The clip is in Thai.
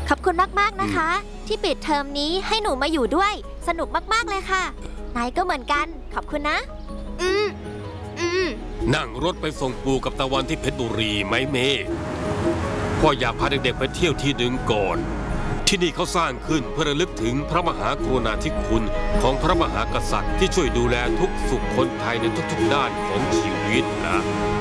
ขอบคุณมากๆนะคะที่ปิดเทอมนี้ให้หนูมาอยู่ด้วยสนุกมากๆเลยค่ะนายก็เหมือนกันขอบคุณนะนั่งรถไปส่งปู่กับตะวันที่เพชรบุรีไหมเมย์พ่ออยากพาเด็กๆไปเที่ยวที่หนึ่งก่อนที่นี่เขาสร้างขึ้นเพื่อระลึกถึงพระมหากรุณาธิคุณของพระมหากษัตริย์ที่ช่วยดูแลทุกสุขคนไทยในทุกๆด้านของชีวิตนะ